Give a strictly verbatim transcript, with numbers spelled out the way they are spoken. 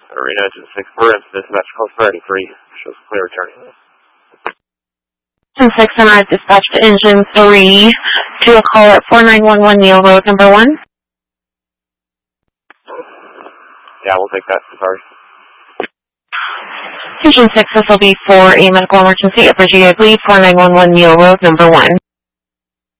Arena engine six for dispatch close priority three. Shows clear returning. Engine six Sunrise dispatch to engine three. Do a call at four nine one one Neil Road number one. Yeah, we'll take that. Sorry. Engine six, this will be for a medical emergency at Virginia Glee, four nine one one Neil Road number one.